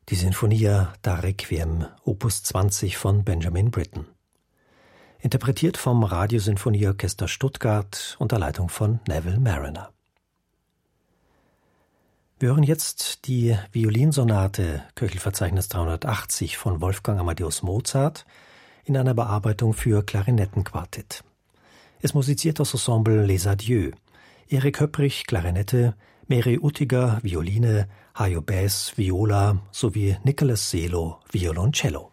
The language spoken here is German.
Die Sinfonia da Requiem, Opus 20 von Benjamin Britten. Interpretiert vom Radiosinfonieorchester Stuttgart unter Leitung von Neville Marriner. Wir hören jetzt die Violinsonate Köchelverzeichnis 380 von Wolfgang Amadeus Mozart in einer Bearbeitung für Klarinettenquartett. Es musiziert das Ensemble Les Adieux. Erik Höpprich, Klarinette, Mary Uttiger, Violine, Hajo Bass, Viola sowie Nicholas Selo, Violoncello.